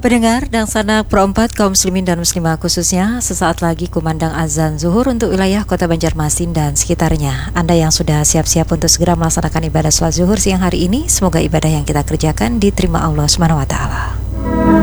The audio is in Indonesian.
Pendengar dan sanak perempat kaum muslimin dan muslimah khususnya, sesaat lagi kumandang azan zuhur untuk wilayah kota Banjarmasin dan sekitarnya. Anda yang sudah siap-siap untuk segera melaksanakan ibadah sholat zuhur siang hari ini, semoga ibadah yang kita kerjakan diterima Allah SWT.